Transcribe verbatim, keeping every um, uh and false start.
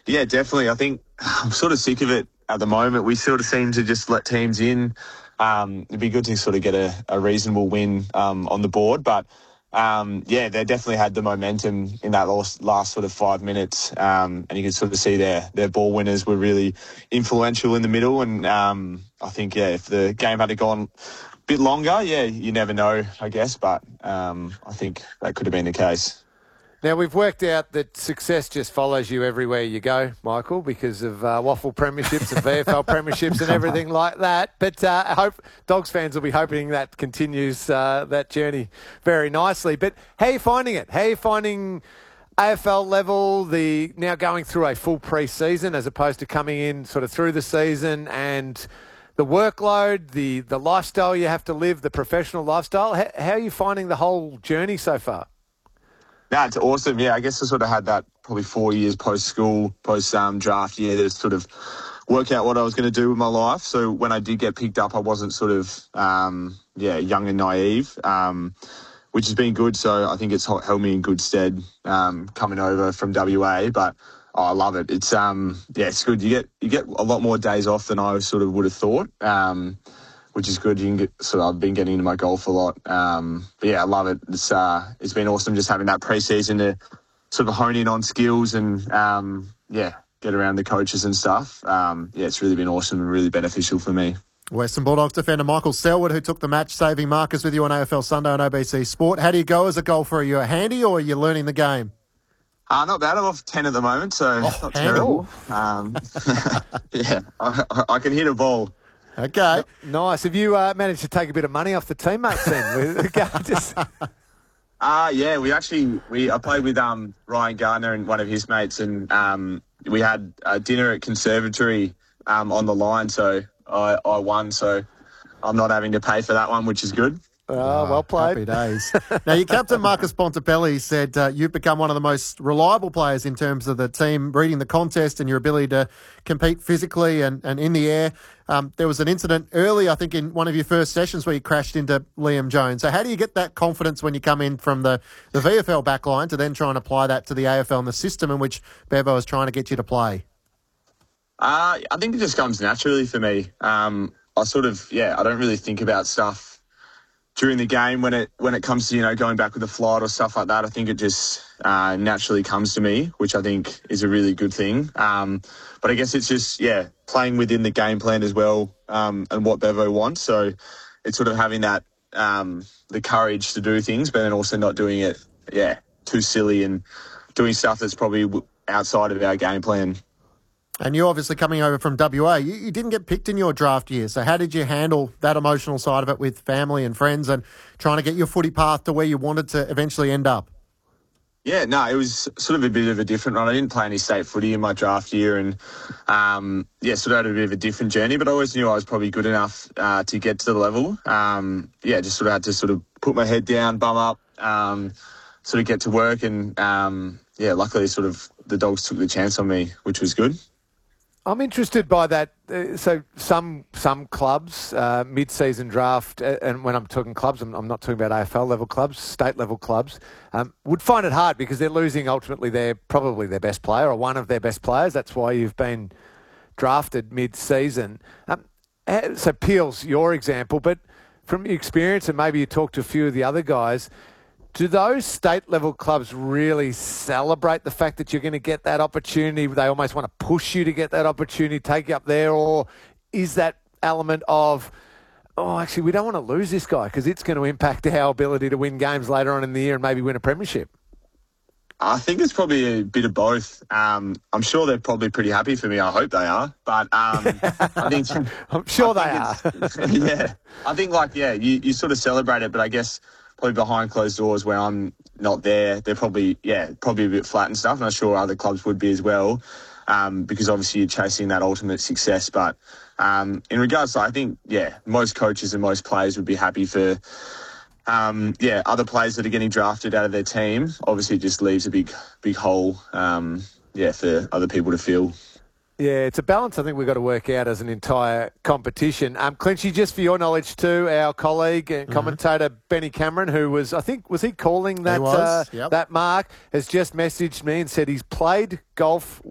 Yeah, definitely. I think I'm sort of sick of it at the moment. We sort of seem to just let teams in. Um, it'd be good to sort of get a, a reasonable win um, on the board. But, um, yeah, they definitely had the momentum in that last, last sort of five minutes. Um, and you can sort of see their, their ball winners were really influential in the middle. And um, I think, yeah, if the game had gone a bit longer, yeah, you never know, I guess. But um, I think that could have been the case. Now, we've worked out that success just follows you everywhere you go, Michael, because of uh, waffle premierships and V F L premierships and everything like that. But uh, I hope Dogs fans will be hoping that continues uh, that journey very nicely. But how are you finding it? How are you finding A F L level, the now going through a full pre-season as opposed to coming in sort of through the season, and the workload, the, the lifestyle you have to live, the professional lifestyle? How, how are you finding the whole journey so far? No, it's awesome. Yeah, I guess I sort of had that probably four years post-school, post-draft year to sort of work out what I was going to do with my life. So when I did get picked up, I wasn't sort of, um, yeah, young and naive, um, which has been good. So I think it's held me in good stead um, coming over from W A. But oh, I love it. It's, um, yeah, it's good. You get you get a lot more days off than I sort of would have thought. Um which is good. You can get, so I've been getting into my golf a lot. Um, but yeah, I love it. It's uh, it's been awesome just having that pre-season to sort of hone in on skills and, um, yeah, get around the coaches and stuff. Um, yeah, it's really been awesome and really beneficial for me. Western Bulldogs defender Michael Selwood, who took the match-saving markers with you on A F L Sunday on O B C Sport. How do you go as a golfer? Are you a handy or are you learning the game? Uh, not bad. I'm off ten at the moment, so oh, not terrible. Um, yeah, I, I can hit a ball. Okay. Nice. Have you uh, managed to take a bit of money off the teammates then? Just... Uh, yeah, we actually, we I played with um, Ryan Gardner and one of his mates, and um, we had a dinner at Conservatory um, on the line, so I, I won, so I'm not having to pay for that one, which is good. Oh, well played. Happy days. Now, your captain, Marcus Bontempelli, said uh, you've become one of the most reliable players in terms of the team reading the contest and your ability to compete physically and, and in the air. Um, there was an incident early, I think, in one of your first sessions where you crashed into Liam Jones. So how do you get that confidence when you come in from the, the V F L backline to then try and apply that to the A F L and the system in which Bevo is trying to get you to play? Uh, I think it just comes naturally for me. Um, I sort of, yeah, I don't really think about stuff during the game when it when it comes to, you know, going back with a flight or stuff like that. I think it just uh, naturally comes to me, which I think is a really good thing. Um, but I guess it's just, yeah, playing within the game plan as well um, and what Bevo wants. So it's sort of having that, um, the courage to do things, but then also not doing it, yeah, too silly and doing stuff that's probably outside of our game plan. And you obviously coming over from W A, you, you didn't get picked in your draft year. So how did you handle that emotional side of it with family and friends and trying to get your footy path to where you wanted to eventually end up? Yeah, no, it was sort of a bit of a different one. I didn't play any state footy in my draft year and, um, yeah, sort of had a bit of a different journey, but I always knew I was probably good enough uh, to get to the level. Um, yeah, just sort of had to sort of put my head down, bum up, um, sort of get to work and, um, yeah, luckily sort of the Dogs took the chance on me, which was good. I'm interested by that. Uh, so some some clubs, uh, mid-season draft, uh, and when I'm talking clubs, I'm, I'm not talking about A F L level clubs, state level clubs, um, would find it hard because they're losing ultimately their probably their best player or one of their best players. That's why you've been drafted mid-season. Um, so Peel's your example, but from your experience, and maybe you talk to a few of the other guys, do those state-level clubs really celebrate the fact that you're going to get that opportunity? They almost want to push you to get that opportunity, take you up there, or is that element of, oh, actually, we don't want to lose this guy because it's going to impact our ability to win games later on in the year and maybe win a premiership? I think it's probably a bit of both. Um, I'm sure they're probably pretty happy for me. I hope they are. But um, I think I'm sure I they are. Yeah, I think like yeah, you, you sort of celebrate it, but I guess probably behind closed doors where I'm not there, they're probably yeah probably a bit flat and stuff. And I'm sure other clubs would be as well, um, because obviously you're chasing that ultimate success. But um, in regards to, I think yeah, most coaches and most players would be happy for. Um, yeah, other players that are getting drafted out of their team, obviously it just leaves a big, big hole, um, yeah, for other people to fill. Yeah, it's a balance I think we've got to work out as an entire competition. Um, Clinchy, just for your knowledge too, our colleague and commentator mm-hmm. Benny Cameron, who was, I think, was he calling that, he was, uh, yep. that mark, has just messaged me and said he's played golf